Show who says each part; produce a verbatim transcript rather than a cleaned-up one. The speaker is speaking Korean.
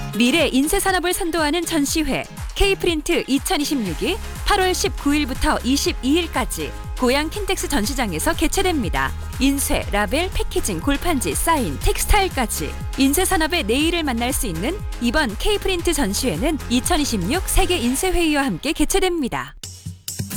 Speaker 1: 미래 인쇄산업을 선도하는 전시회 K프린트 이천이십육이 팔월 십구일부터 이십이일까지 고양 킨텍스 전시장에서 개최됩니다. 인쇄, 라벨, 패키징, 골판지, 사인, 텍스타일까지 인쇄산업의 내일을 만날 수 있는 이번 K프린트 전시회는 이천이십육 세계 인쇄회의와 함께 개최됩니다.